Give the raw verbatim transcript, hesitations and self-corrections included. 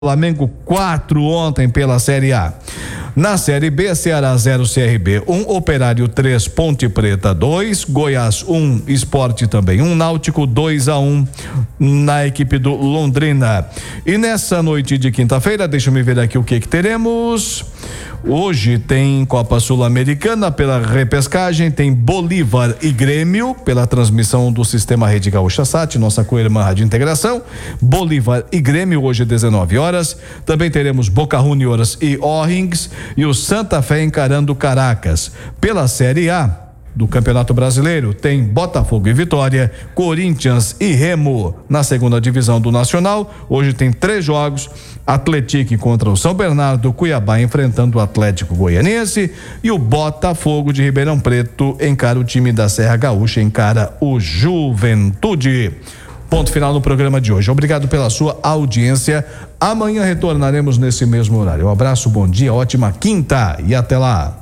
Flamengo quatro ontem pela Série A. Na Série B, Ceará zero, C R B um, Operário três, Ponte Preta dois, Goiás um, Sport também um, Náutico dois a um na equipe do Londrina. E nessa noite de quinta-feira, deixa eu me ver aqui o que que teremos. Hoje tem Copa Sul-Americana pela repescagem, tem Bolívar e Grêmio pela transmissão do Sistema Rede Gaúcha Sat, nossa co-irmã Rádio Integração. Bolívar e Grêmio hoje dezenove horas. Também teremos Boca Juniors e O'Rings e o Santa Fé encarando Caracas. Pela Série A do Campeonato Brasileiro tem Botafogo e Vitória, Corinthians e Remo na segunda divisão do Nacional. Hoje tem três jogos: Atlético contra o São Bernardo, Cuiabá enfrentando o Atlético Goianiense e o Botafogo de Ribeirão Preto encara o time da Serra Gaúcha, encara o Juventude. Ponto final no programa de hoje. Obrigado pela sua audiência. Amanhã retornaremos nesse mesmo horário. Um abraço, bom dia, ótima quinta e até lá.